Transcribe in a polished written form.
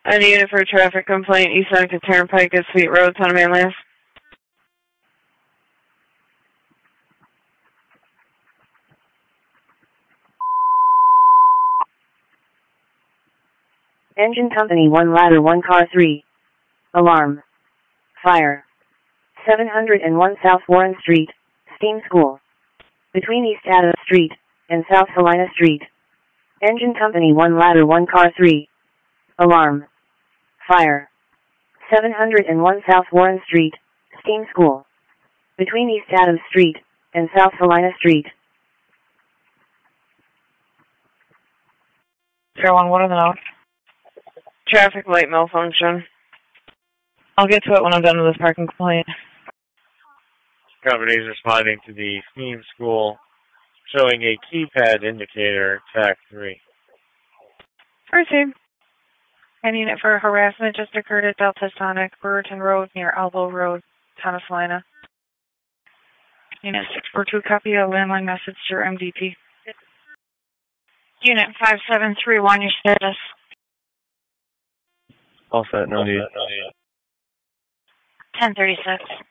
I need it for a traffic complaint, East Seneca Turnpike at Sweet Road, Town of Manlius. Engine Company 1 Ladder 1 Car 3. Alarm. Fire. 701 South Warren Street, Steam School. Between East Adams Street and South Helena Street. Engine Company 1 Ladder 1 Car 3. Alarm. Fire. 701 South Warren Street, Steam School. Between East Adams Street and South Helena Street. 01, what are the notes? Traffic light malfunction. I'll get to it when I'm done with this parking complaint. Company is responding to the Steam School, showing a keypad indicator, TAC 3. Proceed. I need it for harassment just occurred at Delta Sonic, Brewerton Road near Elbow Road, Town of Salina. Unit 642, copy a landline message to your MDP. Unit 5731, your status. All set, no need. 1036.